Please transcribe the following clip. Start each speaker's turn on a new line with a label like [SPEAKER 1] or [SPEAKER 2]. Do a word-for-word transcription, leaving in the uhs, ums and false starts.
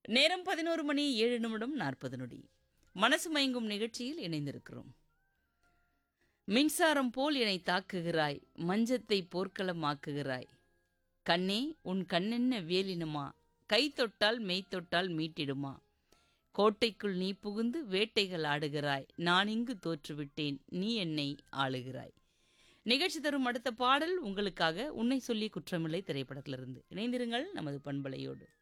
[SPEAKER 1] நேரம் பதினொரு மணி ஏழு நிமிடம் நாற்பது நொடி. மனசு மயங்கும் நிகழ்ச்சியில் இணைந்திருக்கிறோம். மின்சாரம் போல் என்னை தாக்குகிறாய், மஞ்சத்தை போர்க்களம் ஆக்குகிறாய். கண்ணே உன் கண்ணென்ன வேலினுமா, கை தொட்டால் மெய் தொட்டால் மீட்டிடுமா. கோட்டைக்குள் நீ புகுந்து வேட்டைகள் ஆடுகிறாய், நான் இங்கு தோற்றுவிட்டேன், நீ என்னை ஆளுகிறாய். நிகழ்ச்சி தரும் அடுத்த பாடல் உங்களுக்காக உன்னை சொல்லி குற்றமில்லை திரைப்படத்திலிருந்து. இணைந்திருங்கள் நமது பண்பலையோடு.